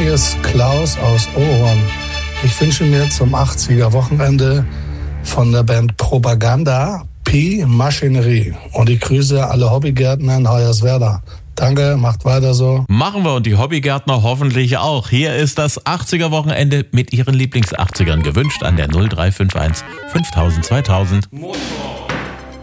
Hier ist Klaus aus Ohren. Ich wünsche mir zum 80er-Wochenende von der Band Propaganda P. Maschinerie. Und ich grüße alle Hobbygärtner in Hoyerswerda. Danke, macht weiter so. Machen wir und die Hobbygärtner hoffentlich auch. Hier ist das 80er-Wochenende mit Ihren Lieblings-80ern gewünscht an der 0351 5000 2000. Motor.